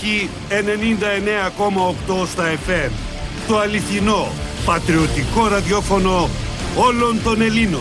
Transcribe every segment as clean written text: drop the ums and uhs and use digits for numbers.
Μάχη 99,8 στα FM. Το αληθινό, πατριωτικό ραδιόφωνο όλων των Ελλήνων.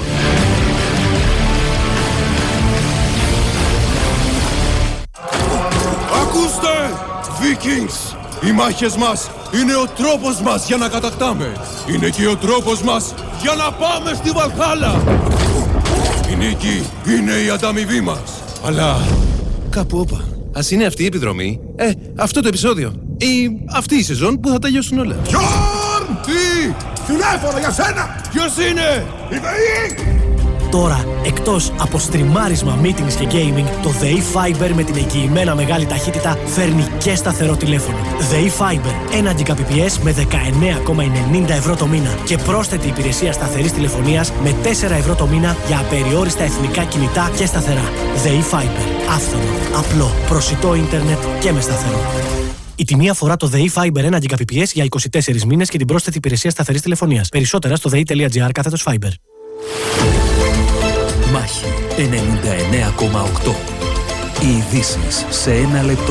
Ακούστε, Vikings! Οι μάχες μας είναι ο τρόπος μας για να κατακτάμε. Είναι και ο τρόπος μας για να πάμε στη Βαλχάλα. Η νίκη είναι η ανταμοιβή μας. Αλλά κάπου όπα. Ας είναι αυτή η επιδρομή, αυτό το επεισόδιο ή αυτή η σεζόν που θα τελειώσουν όλα. Γιόρν! Τι! Τηλέφωνο για σένα! Ποιος είναι? Η ΔΕΗ! Τώρα, εκτός από στριμάρισμα, meetings και gaming, το ΔΕΗ Fiber με την εγγυημένα μεγάλη ταχύτητα φέρνει και σταθερό τηλέφωνο. ΔΕΗ Fiber, 1 Gbps με 19,90 ευρώ το μήνα και πρόσθετη υπηρεσία σταθερής τηλεφωνίας με 4 ευρώ το μήνα για απεριόριστα εθνικά κινητά και σταθερά. ΔΕΗ Fiber, άφθονο, απλό, προσιτό ίντερνετ και με σταθερό. Η τιμή αφορά το ΔΕΗ Fiber 1 Gbps για 24 μήνες και την πρόσθετη υπηρεσία σταθερής τηλεφωνίας. Περισσότερα στο dei.gr/fiber. Μάχη 99,8. Οι ειδήσεις σε 1 λεπτό.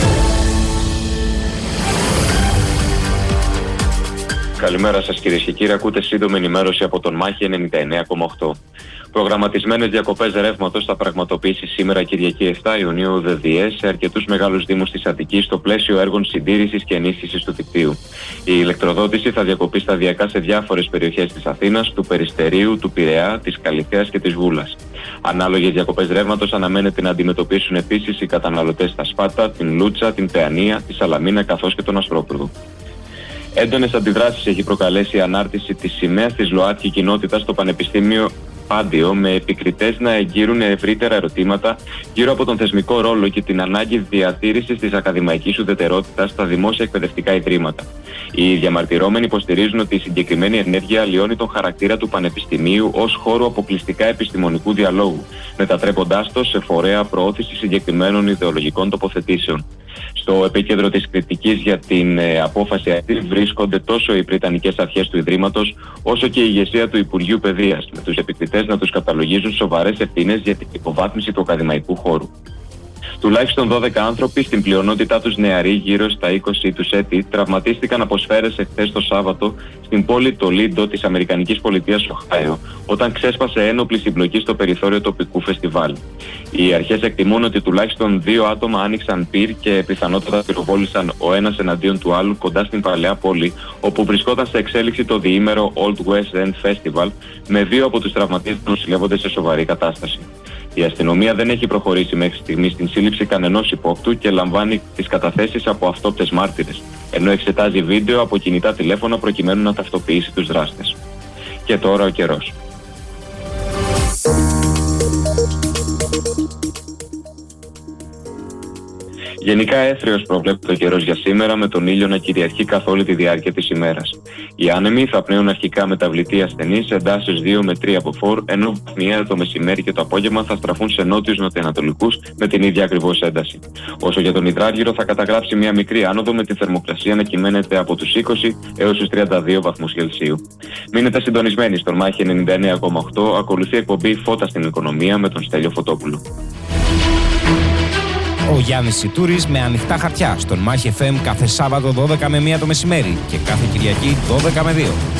Καλημέρα σας κυρίες και κύριοι. Ακούτε σύντομη ενημέρωση από τον Μάχη 99,8. Προγραμματισμένες διακοπές ρεύματος θα πραγματοποιήσει σήμερα Κυριακή 7 Ιουνίου ΔΔΕ σε αρκετούς μεγάλους δήμους της Αττικής στο πλαίσιο έργων συντήρησης και ενίσχυσης του δικτύου. Η ηλεκτροδότηση θα διακοπεί σταδιακά σε διάφορες περιοχές της Αθήνας, του Περιστερίου, του Πειραιά, της Καλιθέας και της Βούλας. Ανάλογες διακοπές ρεύματος αναμένεται να αντιμετωπίσουν επίσης οι καταναλωτές στα Σπάτα, την Λούτσα, την Παιανία, τη Σαλαμίνα καθώς και τον Ασπρόπουργο. Έντονες αντιδράσεις έχει προκαλέσει η ανάρτηση της σημαίας της ΛΟΑΤΚΙ κοινότητας στο Πανεπιστήμιο Πάντιο, με επικριτές να εγείρουν ευρύτερα ερωτήματα γύρω από τον θεσμικό ρόλο και την ανάγκη διατήρησης της ακαδημαϊκής ουδετερότητας στα δημόσια εκπαιδευτικά ιδρύματα. Οι διαμαρτυρόμενοι υποστηρίζουν ότι η συγκεκριμένη ενέργεια αλλοιώνει τον χαρακτήρα του Πανεπιστημίου ως χώρο αποκλειστικά επιστημονικού διαλόγου, μετατρέποντάς το σε φορέα προώθησης συγκεκριμένων ιδεολογικών τοποθετήσεων. Στο επίκεντρο της κριτικής για την απόφαση αυτή βρίσκονται τόσο οι Βρετανικές αρχές του Ιδρύματος, όσο και η ηγεσία του Υπουργείου Παιδείας, με τους επικριτές να τους καταλογίζουν σοβαρές ευθύνες για την υποβάθμιση του ακαδημαϊκού χώρου. Τουλάχιστον 12 άνθρωποι, στην πλειονότητά τους νεαροί γύρω στα 20 τους έτη, τραυματίστηκαν από σφαίρες εχθές το Σάββατο στην πόλη Τολίντο της Αμερικανικής πολιτείας Οχάιο, όταν ξέσπασε ένοπλη συμπλοκή στο περιθώριο τοπικού φεστιβάλ. Οι αρχές εκτιμούν ότι τουλάχιστον 2 άτομα άνοιξαν πυρ και πιθανότατα πυροβόλησαν ο ένας εναντίον του άλλου κοντά στην παλαιά πόλη, όπου βρισκόταν σε εξέλιξη το διήμερο Old West End Festival, με 2 από τους τραυματίες να νοσηλεύονται σε σοβαρή κατάσταση. Η αστυνομία δεν έχει προχωρήσει μέχρι στιγμή στην σύλληψη κανενός υπόπτου και λαμβάνει τις καταθέσεις από αυτόπτες μάρτυρες, ενώ εξετάζει βίντεο από κινητά τηλέφωνα προκειμένου να ταυτοποιήσει τους δράστες. Και τώρα ο καιρός. Γενικά έθριος προβλέπεται ο καιρός για σήμερα, με τον ήλιο να κυριαρχεί καθ' όλη τη διάρκεια της ημέρας. Οι άνεμοι θα πνέουν αρχικά μεταβλητή ασθενή σε εντάσεις 2 με 3 από φόρ, ενώ βαθμιαία το μεσημέρι και το απόγευμα θα στραφούν σε νότιους νοτιοανατολικούς με την ίδια ακριβώς ένταση. Όσο για τον υδράργυρο, θα καταγράψει μια μικρή άνοδο, με τη θερμοκρασία να κυμαίνεται από τους 20 έως τους 32 βαθμούς Κελσίου. Μείνετε συντονισμένοι στον Μάχη 99,8. Ακολουθεί εκπομπή Φώτα στην Οικονομία με τον Στέλιο Φωτόπουλο. Ο Γιάννης Σιτούρης με ανοιχτά χαρτιά στον Μάχη FM κάθε Σάββατο 12 με 1 το μεσημέρι και κάθε Κυριακή 12 με 2.